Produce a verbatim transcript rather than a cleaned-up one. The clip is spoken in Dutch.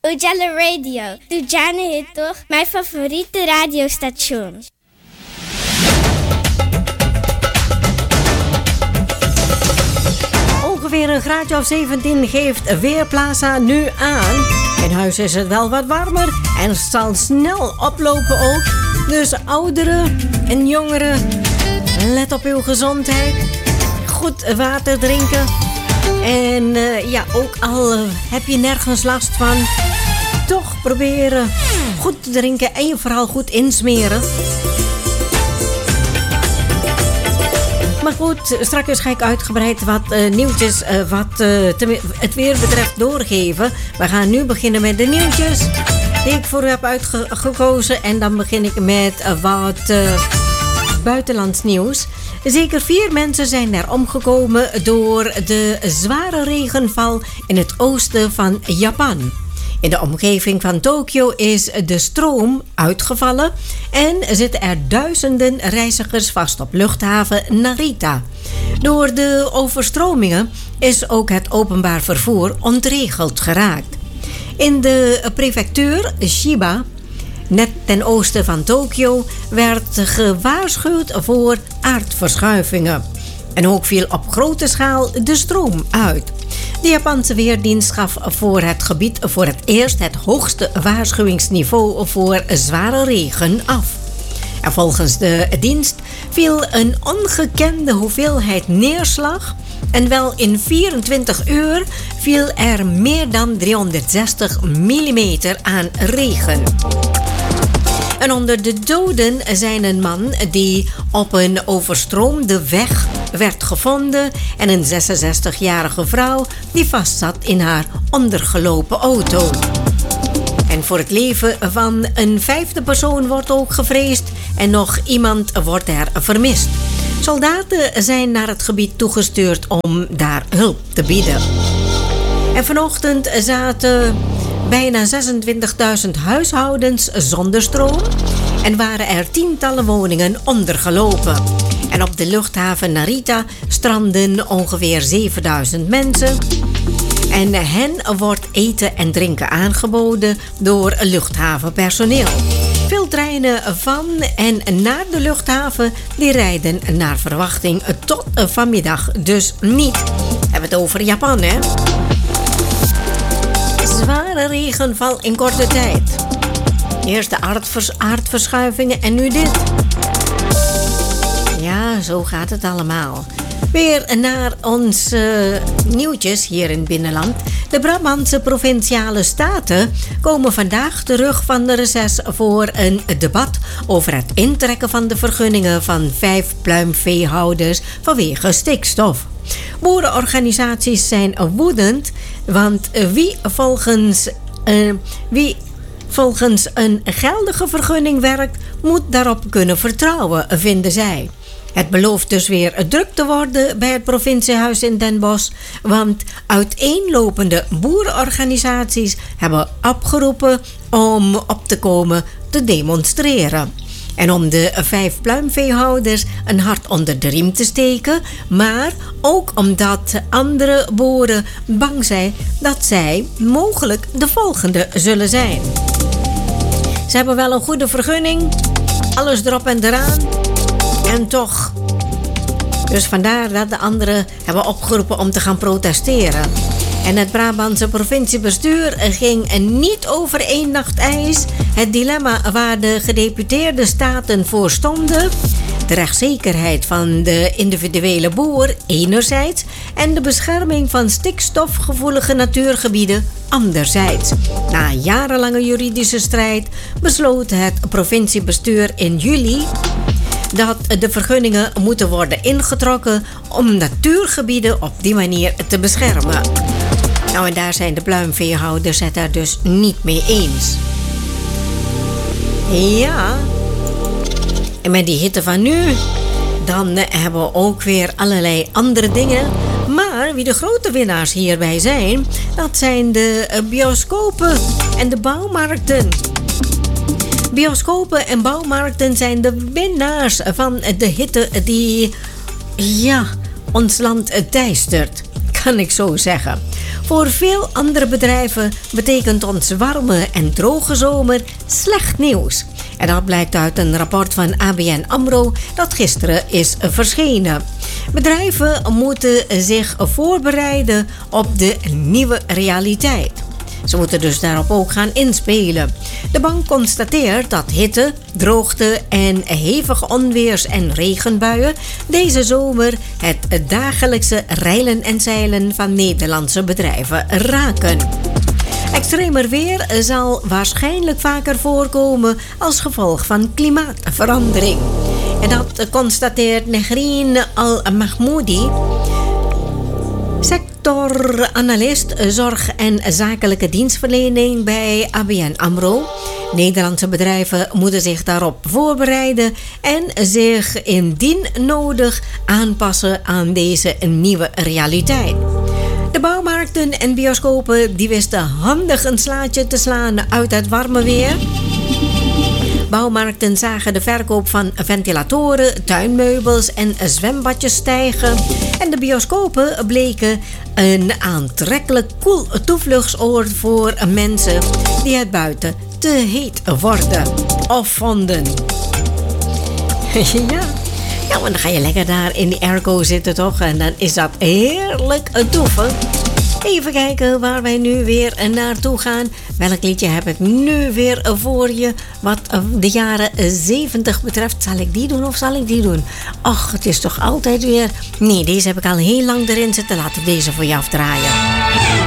Ujala Radio. Ujana is toch mijn favoriete radiostation. Ongeveer een graadje of zeventien geeft Weerplaza nu aan. In huis is het wel wat warmer en het zal snel oplopen ook. Dus ouderen en jongeren, let op uw gezondheid. Goed water drinken. En uh, ja, ook al uh, heb je nergens last van, toch proberen goed te drinken en je vooral goed insmeren. Maar goed, straks ga ik uitgebreid wat uh, nieuwtjes uh, wat uh, te, het weer betreft doorgeven. We gaan nu beginnen met de nieuwtjes die ik voor u heb uitgekozen. En dan begin ik met uh, wat uh, buitenlands nieuws. Zeker vier mensen zijn er omgekomen door de zware regenval in het oosten van Japan. In de omgeving van Tokio is de stroom uitgevallen en zitten er duizenden reizigers vast op luchthaven Narita. Door de overstromingen is ook het openbaar vervoer ontregeld geraakt. In de prefectuur Shiba, net ten oosten van Tokio, werd gewaarschuwd voor aardverschuivingen. En ook viel op grote schaal de stroom uit. De Japanse Weerdienst gaf voor het gebied voor het eerst het hoogste waarschuwingsniveau voor zware regen af. En volgens de dienst viel een ongekende hoeveelheid neerslag. En wel in vierentwintig uur viel er meer dan driehonderdzestig millimeter aan regen. En onder de doden zijn een man die op een overstroomde weg werd gevonden en een zesenzestigjarige vrouw die vastzat in haar ondergelopen auto. En voor het leven van een vijfde persoon wordt ook gevreesd en nog iemand wordt er vermist. Soldaten zijn naar het gebied toegestuurd om daar hulp te bieden. En vanochtend zaten bijna zesentwintigduizend huishoudens zonder stroom en waren er tientallen woningen ondergelopen. En op de luchthaven Narita stranden ongeveer zevenduizend mensen. En hen wordt eten en drinken aangeboden door luchthavenpersoneel. Veel treinen van en naar de luchthaven die rijden naar verwachting tot vanmiddag dus niet. We hebben het over Japan, hè? Zware regenval in korte tijd. Eerst de aardvers- aardverschuivingen en nu dit. Ja, zo gaat het allemaal. Weer naar ons uh, nieuwtjes hier in het binnenland. De Brabantse Provinciale Staten komen vandaag terug van de reces voor een debat over het intrekken van de vergunningen van vijf pluimveehouders vanwege stikstof. Boerenorganisaties zijn woedend, want wie volgens, uh, wie volgens een geldige vergunning werkt, moet daarop kunnen vertrouwen, vinden zij. Het belooft dus weer druk te worden bij het provinciehuis in Den Bosch, want uiteenlopende boerenorganisaties hebben opgeroepen om op te komen te demonstreren. En om de vijf pluimveehouders een hart onder de riem te steken, maar ook omdat andere boeren bang zijn dat zij mogelijk de volgende zullen zijn. Ze hebben wel een goede vergunning, alles erop en eraan. En toch. Dus vandaar dat de anderen hebben opgeroepen om te gaan protesteren. En het Brabantse provinciebestuur ging niet over één nacht ijs. Het dilemma waar de gedeputeerde staten voor stonden. De rechtszekerheid van de individuele boer enerzijds. En de bescherming van stikstofgevoelige natuurgebieden anderzijds. Na jarenlange juridische strijd besloot het provinciebestuur in juli dat de vergunningen moeten worden ingetrokken om natuurgebieden op die manier te beschermen. Nou, en daar zijn de pluimveehouders het daar dus niet mee eens. Ja, en met die hitte van nu, dan hebben we ook weer allerlei andere dingen. Maar wie de grote winnaars hierbij zijn, dat zijn de bioscopen en de bouwmarkten. Bioscopen en bouwmarkten zijn de winnaars van de hitte die, ja, ons land teistert, kan ik zo zeggen. Voor veel andere bedrijven betekent ons warme en droge zomer slecht nieuws. En dat blijkt uit een rapport van A B N AMRO dat gisteren is verschenen. Bedrijven moeten zich voorbereiden op de nieuwe realiteit. Ze moeten dus daarop ook gaan inspelen. De bank constateert dat hitte, droogte en hevige onweers- en regenbuien deze zomer het dagelijkse reilen en zeilen van Nederlandse bedrijven raken. Extremer weer zal waarschijnlijk vaker voorkomen als gevolg van klimaatverandering. En dat constateert Negrin Al-Mahmoudi, sectoranalist zorg en zakelijke dienstverlening bij A B N AMRO. Nederlandse bedrijven moeten zich daarop voorbereiden en zich indien nodig aanpassen aan deze nieuwe realiteit. De bouwmarkten en bioscopen die wisten handig een slaatje te slaan uit het warme weer. Bouwmarkten zagen de verkoop van ventilatoren, tuinmeubels en zwembadjes stijgen. En de bioscopen bleken een aantrekkelijk koel toevluchtsoord voor mensen die het buiten te heet worden of vonden. Ja. Ja, maar dan ga je lekker daar in die airco zitten toch? En dan is dat heerlijk toeven. Even kijken waar wij nu weer naartoe gaan. Welk liedje heb ik nu weer voor je? Wat de jaren zeventig betreft. Zal ik die doen of zal ik die doen? Och, het is toch altijd weer... Nee, deze heb ik al heel lang erin zitten. Laten we deze voor je afdraaien.